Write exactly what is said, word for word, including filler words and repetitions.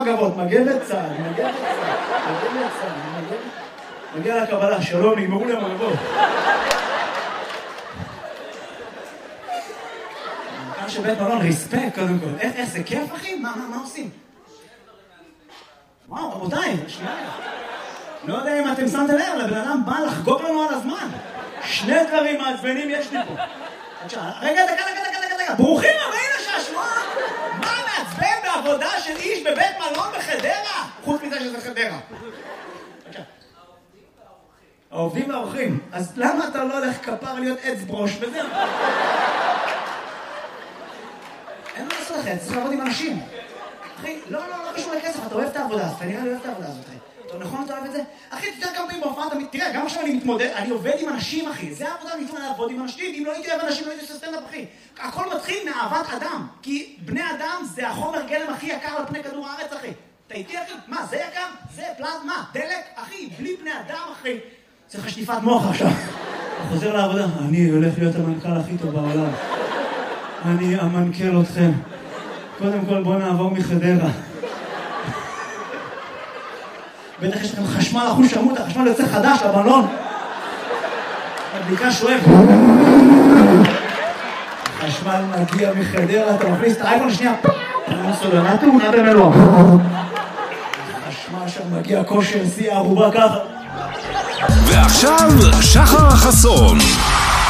אגבות, מגן לצה"ל, מגן לצה"ל, מגן לצה"ל, מגיע לקבלה, שלום, נגמרו להם אגבות. כאן שבית מלון, ריספקט, קודם כל. איך זה כיף, אחי? מה עושים? וואו, רבותיי, שנייה. לא יודע אם אתם שמתם לב, לבן אדם בא לחגוג לנו על הזמן. שני דברים מעצבנים יש לי פה. רגע, דקה, דקה, דקה, דקה. ברוכים הבאים לשעשוע. מה מעצבן בעבודה של איש בבית מלון בחדרה? חוץ מזה שזה חדרה. העובדים והאורחים. אז למה אתה לא הולך כפר להיות עץ ברוש וזהו? אין מה לעשות לכם, צריך לעבוד עם אנשים. אחי, לא, לא, לא קשור לכסף, אתה אוהב את העבודה, אתה נראה לי אוהב את העבודה הזאת, אחי. אתה נכון, אתה אוהב את זה? אחי, תתאר כמה פעמים בהופעה, תראה, גם עכשיו אני מתמודד, אני עובד עם אנשים, אחי. זה העבודה, אני מתמודד לעבוד עם אנשים, אם לא הייתי אוהב אנשים, לא הייתי עושה סטנדאפ, אחי. הכל מתחיל מאהבת אדם, כי בני אדם זה החומר גלם הכי יקר על פני כדור הארץ, אחי. אתה איתי, אחי? מה, זה יקר? זה פלזמה, דלק, אחי, בלי בני אדם, אחי. צריך שטיפת מוח עכשיו. הוא חוזר לעבודה, אני הולך להיות המנכ"ל הכי טוב בעולם. אני אמנכ"ל אתכם. קודם כל בוא נעבור מחדרה. בטח יש לכם חשמל אחוש שמות, החשמל יוצא חדש לבלון. הבדיקה שואף. החשמל מגיע מחדרה, אתה מכניס את האייפון שנייה. אני סולנה תאונה במלוא. החשמל שם מגיע כושר, שיא הערובה ככה. ועכשיו שחר חסון.